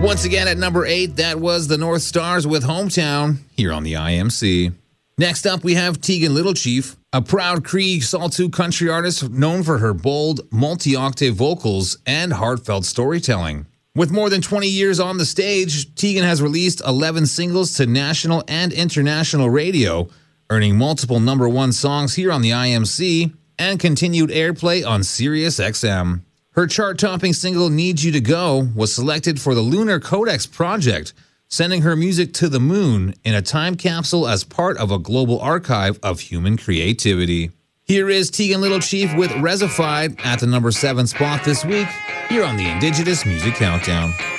Once again at number 8, that was the North Stars with Hometown here on the IMC. Next up, we have Tegan Little Chief, a proud Cree Saltu country artist known for her bold, multi-octave vocals and heartfelt storytelling. With more than 20 years on the stage, Tegan has released 11 singles to national and international radio, earning multiple #1 songs here on the IMC and continued airplay on Sirius XM. Her chart-topping single, Need You to Go, was selected for the Lunar Codex project, sending her music to the moon in a time capsule as part of a global archive of human creativity. Here is Tegan Little Chief with Resified at the #7 spot this week, here on the Indigenous Music Countdown.